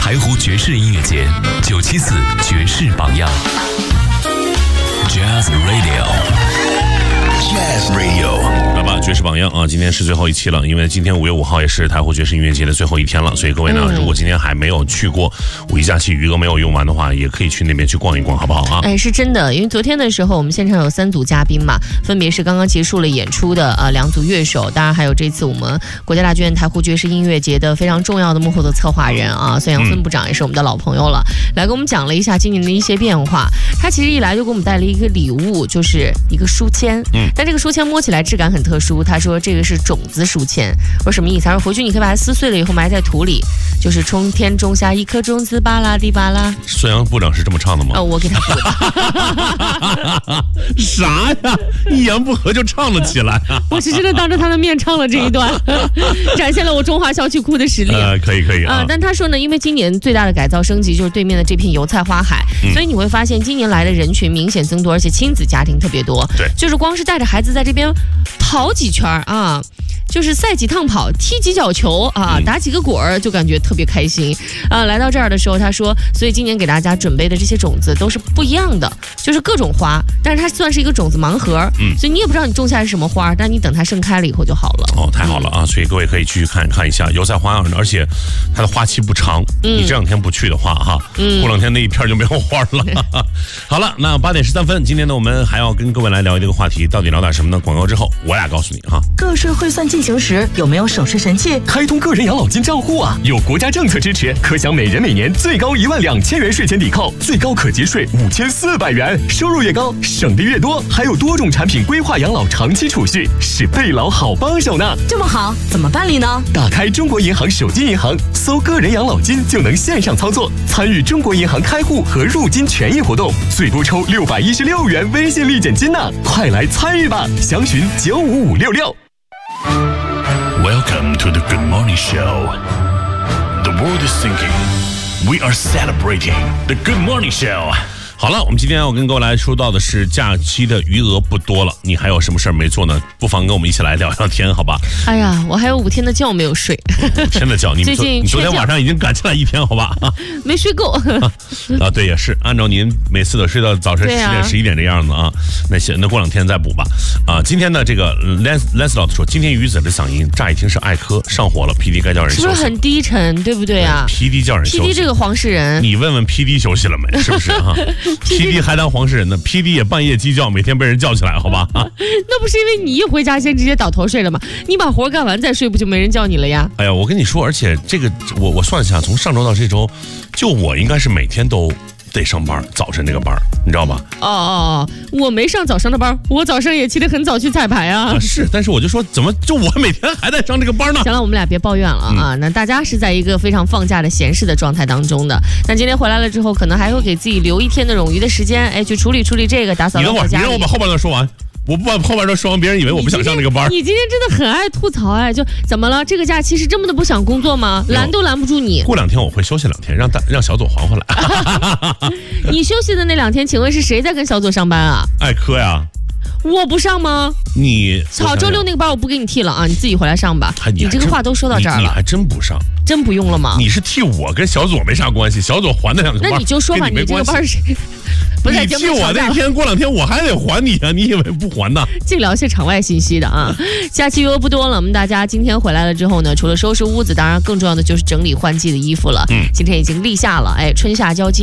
台湖爵士音乐节974爵士榜样 Jazz Radio。Jazz Radio， 来吧，爵士榜样啊！今天是最后一期了，因为今天5月5号也是台湖爵士音乐节的最后一天了，所以各位呢，如果今天还没有去过五一假期余额没有用完的话，也可以去那边去逛一逛，好不好啊？ 哎，是真的，因为昨天的时候我们现场有3组嘉宾嘛，分别是刚刚结束了演出的2组乐手，当然还有这次我们国家大剧院台湖爵士音乐节的非常重要的幕后的策划人啊，孙杨孙部长也是我们的老朋友了，来给我们讲了一下今年的一些变化。他其实一来就给我们带了一个礼物，就是一个书签，但这个书签摸起来质感很特殊，他说这个是种子书签。我说什么意思？他说回去你可以把它撕碎了以后埋在土里，就是冲天种下一颗种子，巴拉滴巴拉。 孙杨部长是这么唱的吗？ 我给他补的。 啥呀？一言不合就唱了起来啊！ 我是真的当着他的面唱了这一段，展现了我中华小曲库的实力。 可以啊。 但他说呢，因为今年最大的改造升级就是对面的这片油菜花海，所以你会发现今年来的人群明显增多，而且亲子家庭特别多。 对， 就是光是带着孩子在这边跑几圈啊，就是赛几趟跑，踢几脚球啊，打几个滚儿，就感觉特别开心啊。来到这儿的时候，他说，所以今年给大家准备的这些种子都是不一样的，就是各种花，但是它算是一个种子盲盒，所以你也不知道你种下是什么花，但你等它盛开了以后就好了。 哦，太好了啊！所以各位可以去看一下油菜花，而且它的花期不长，你这2天不去的话哈，过2天那一片就没有花了。好了，那8点13分，今天呢我们还要跟各位来聊这个话题，到底聊点什么呢？广告之后我俩告诉你哈。 个税汇算进行时有没有省税神器？ 开通个人养老金账户啊，有国家政策支持，可享每人每年最高12000元税前抵扣，最高可节税5400元。收入越高，省的越多，还有多种产品规划养老长期储蓄，是倍老好帮手呢。 这么好，怎么办理呢？ 打开中国银行手机银行，搜个人养老金就能线上操作，参与中国银行开户和入金权益活动，最多抽616元微信立减金呢！快来参与吧，详询95566。 Welcome to the Good Morning Show. The world is thinking. We are celebrating the Good Morning Show. 好了，我们今天要跟各位来说到的是假期的余额不多了，你还有什么事儿没做呢？不妨跟我们一起来聊聊天，好吧？ 哎呀，我还有5天的觉没有睡。 5天的觉，你昨天晚上已经赶起来1天，好吧？ 没睡够。 对，也是按照您每次都睡到早晨10点11点这样子啊。那过2天再补吧。今天的这个 Lancelot 说，今天于子的嗓音乍一听是艾科上火了 ，PD 该叫人休息。 是不是很低沉，对不对啊 ？PD 叫人休息。 PD 这个黄世仁， 你问问 PD 休息了没？是不是哈？PD 还当黄世仁呢 ，PD 也半夜鸡叫，每天被人叫起来，好吧？ 那不是因为你一回家先直接倒头睡了吗？你把活干完再睡，不就没人叫你了呀？ 哎呀，我跟你说，而且这个我算一下，从上周到这周，就我应该是每天都得上班，早晨那个班，你知道吧？ 我没上早上的班，我早上也起得很早去彩排啊。 是，但是我就说，怎么就我每天还在上这个班呢？ 行了，我们俩别抱怨了啊。那大家是在一个非常放假的闲适的状态当中的，但今天回来了之后，可能还会给自己留1天的冗余的时间，去处理这个，打扫家里。 你让我把后半段说完。我不把后边都说完，别人以为我不想上这个班。 你今天真的很爱吐槽就怎么了？这个假期是这么的不想工作吗？拦都拦不住你。 过2天我会休息2天，让小左还回来。 你休息的那2天，请问是谁在跟小左上班啊？ 艾科呀。 我不上吗？好，周6那个班我不给你替了啊，你自己回来上吧。你这个话都说到这儿了， 你还真不上？ 真不用了吗？ 你是替我，跟小左没啥关系，小左还那2个班。 那你就说吧，你这个班是谁？不是你替我那天过2天我还得还你啊！你以为不还呢？ 净聊些场外信息的啊！假期余额不多了，我们大家今天回来了之后呢，除了收拾屋子，当然更重要的就是整理换季的衣服了。今天已经立夏了，春夏交接。